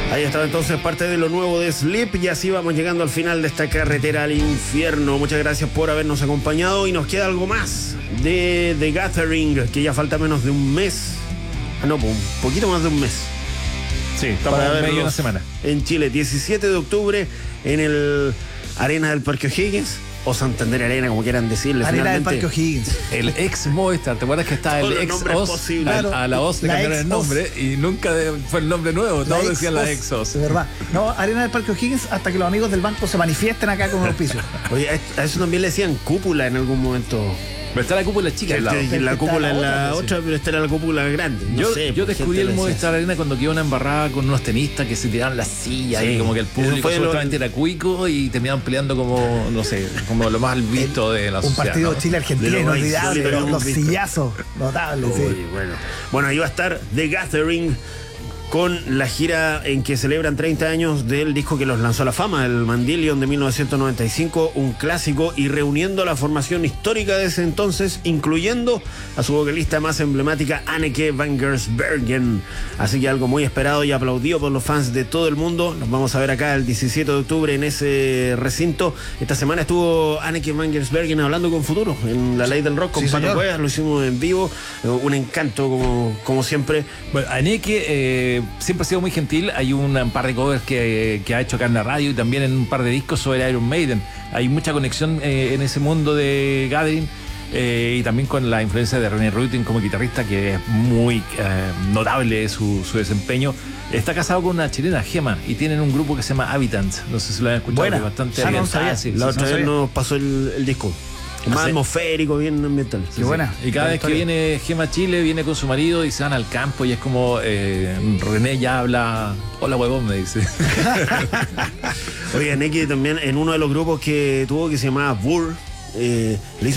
Ahí estaba entonces parte de lo nuevo de Sleep y así vamos llegando al final de esta carretera al infierno. Muchas gracias por habernos acompañado y nos queda algo más de The Gathering, que ya falta menos de un mes. No, un poquito más de un mes. Sí, estamos en medio de una semana. En Chile, 17 de octubre en el Arena del Parque O'Higgins. O Santander Arena, como quieran decirle. Arena del Parque O'Higgins. El ex Movistar, ¿te acuerdas que estaba el ex OS? A la OS le cambiaron el nombre y nunca fue el nombre nuevo, todos decían la ex OS. De verdad. No, Arena del Parque O'Higgins hasta que los amigos del banco se manifiesten acá con un auspicio. Oye, a eso también le decían cúpula en algún momento. Pero está la cúpula chica al lado. La cúpula en la otra, pero esta era la cúpula grande. Yo descubrí el Movistar Arena cuando quedó una embarrada con unos tenistas que se tiraban las sillas y como que el público solamente era cuico y terminaban peleando como, no sé, como lo más visto de la sociedad. Un partido ¿no? Chile-Argentina inolvidable, los sillazos notables. Bueno, ahí va a estar The Gathering con la gira en que celebran 30 años del disco que los lanzó a la fama, el Mandillion de 1995, un clásico, y reuniendo la formación histórica de ese entonces, incluyendo a su vocalista más emblemática, Anneke van Giersbergen. Así que algo muy esperado y aplaudido por los fans de todo el mundo. Nos vamos a ver acá el 17 de octubre en ese recinto. Esta semana estuvo Anneke van Giersbergen hablando con Futuro en La Ley del Rock con Pato Cuevas, lo hicimos en vivo, un encanto como siempre. Bueno, Anneke siempre ha sido muy gentil. Hay un par de covers que ha hecho acá en la radio y también en un par de discos sobre Iron Maiden. Hay mucha conexión en ese mundo de Gathering y también con la influencia de René Rutten como guitarrista, que es muy notable su desempeño. Está casado con una chilena, Gema, y tienen un grupo que se llama Habitants. No sé si lo han escuchado. Buena. Bastante La otra vez nos pasó el disco. Más atmosférico, bien ambiental. Qué buena. Y cada vez que viene Gema a Chile, viene con su marido y se van al campo y es como René ya habla, hola huevón, me dice. Oye, Anneke también en uno de los grupos que tuvo, que se llamaba Burr, le hizo